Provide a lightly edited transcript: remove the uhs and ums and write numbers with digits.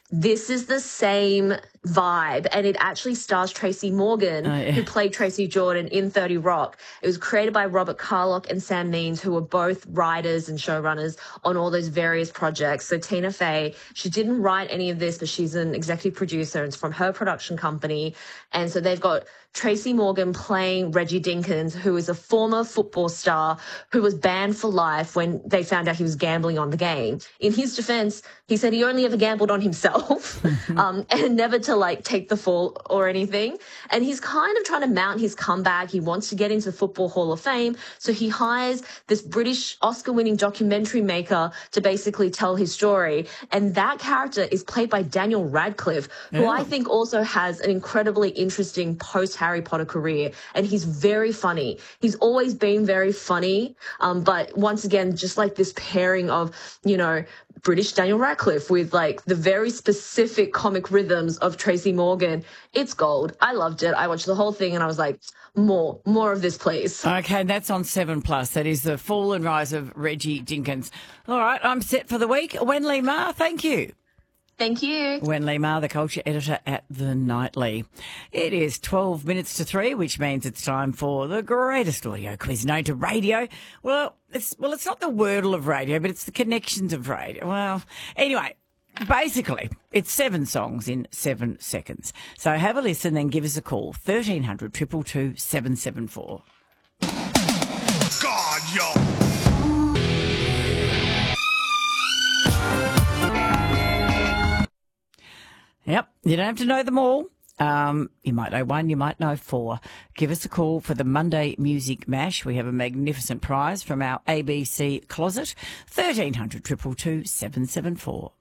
this is the same vibe, and it actually stars Tracy Morgan, who played Tracy Jordan in 30 Rock. It was created by Robert Carlock and Sam Means, who were both writers and showrunners on all those various projects. So Tina Fey, she didn't write any of this, but she's an executive producer. It's from her production company. And so they've got Tracy Morgan playing Reggie Dinkins, who is a former football star who was banned for life when they found out he was gambling on the game. In his defense, he said he only ever gambled on himself and never to like take the fall or anything. And he's kind of trying to mount his comeback. He wants to get into the Football Hall of Fame. So he hires this British Oscar-winning documentary maker to basically tell his story. And that character is played by Daniel Radcliffe, who I think also has an incredibly interesting post-Harry Potter career. And he's very funny. He's always been very funny. But once again, just like this pairing of, you know, British Daniel Radcliffe with like the very specific comic rhythms of Tracy Morgan. It's gold. I loved it. I watched the whole thing and I was like, more of this, please. Okay, that's on 7+. That is The Fall and Rise of Reggie Dinkins. All right, I'm set for the week. Wenlei Ma, thank you. Thank you. Wenlei Ma, the culture editor at The Nightly. It is 12 minutes to 3, which means it's time for the greatest audio quiz known to radio. Well, it's not the wordle of radio, but it's the connections of radio. Well, anyway, basically, it's 7 songs in 7 seconds. So have a listen, then give us a call, 1300 222 774. God, yo! Yep, you don't have to know them all. You might know 1, you might know 4. Give us a call for the Monday Music Mash. We have a magnificent prize from our ABC closet, 1300 222 774.